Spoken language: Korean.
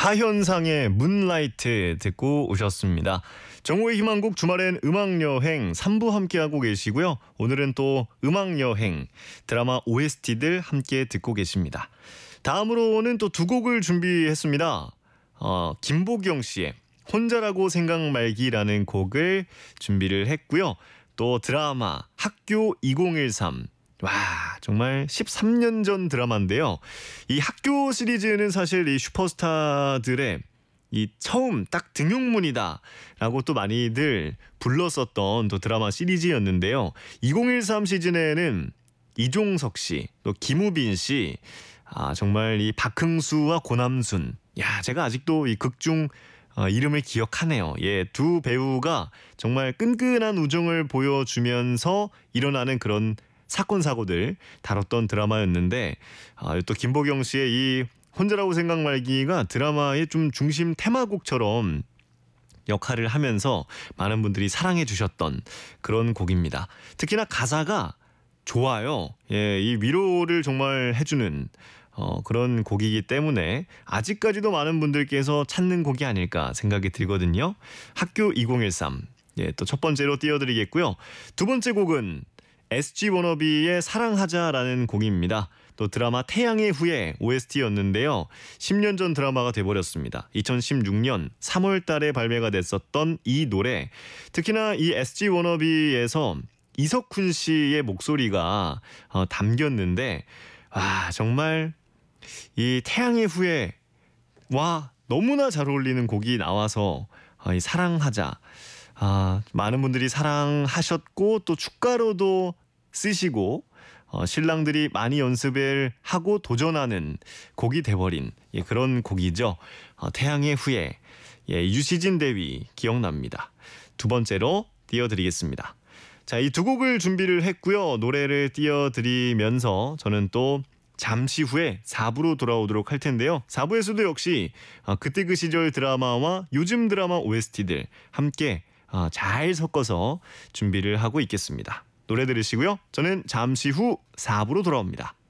하현상의 문라이트 듣고 오셨습니다. 정오의 희망곡 주말엔 음악여행 3부 함께하고 계시고요. 오늘은 또 음악여행 드라마 OST들 함께 듣고 계십니다. 다음으로는 또 두 곡을 준비했습니다. 김보경 씨의 혼자라고 생각 말기라는 곡을 준비를 했고요. 또 드라마 학교 2013 와, 정말 13년 전 드라마인데요. 이 학교 시리즈는 사실 이 슈퍼스타들의 이 처음 딱 등용문이다라고 또 많이들 불렀었던 또 드라마 시리즈였는데요. 2013 시즌에는 이종석 씨, 또 김우빈 씨, 정말 이 박흥수와 고남순. 야, 제가 아직도 이 극중 이름을 기억하네요. 예, 두 배우가 정말 끈끈한 우정을 보여주면서 일어나는 그런 사건 사고들 다뤘던 드라마였는데 또 김보경 씨의 이 혼자라고 생각 말기가 드라마의 좀 중심 테마곡처럼 역할을 하면서 많은 분들이 사랑해 주셨던 그런 곡입니다. 특히나 가사가 좋아요. 예, 이 위로를 정말 해주는 그런 곡이기 때문에 아직까지도 많은 분들께서 찾는 곡이 아닐까 생각이 들거든요. 학교 2013. 예, 또 첫 번째로 띄워드리겠고요. 두 번째 곡은 SG 워너비의 사랑하자라는 곡입니다. 또 드라마 태양의 후예 OST였는데요. 10년 전 드라마가 돼버렸습니다. 2016년 3월 달에 발매가 됐었던 이 노래. 특히나 이 SG 워너비에서 이석훈 씨의 목소리가 담겼는데 정말 이 태양의 후예와 너무나 잘 어울리는 곡이 나와서 이 사랑하자. 많은 분들이 사랑하셨고 또 축가로도 쓰시고 신랑들이 많이 연습을 하고 도전하는 곡이 돼버린 그런 곡이죠. 태양의 후예. 예, 유시진 대위 기억납니다. 두 번째로 띄워드리겠습니다. 자, 이 두 곡을 준비를 했고요. 노래를 띄워드리면서 저는 또 잠시 후에 4부로 돌아오도록 할 텐데요. 4부에서도 역시 그때 그 시절 드라마와 요즘 드라마 OST들 함께 잘 섞어서 준비를 하고 있겠습니다. 노래 들으시고요. 저는 잠시 후 4부로 돌아옵니다.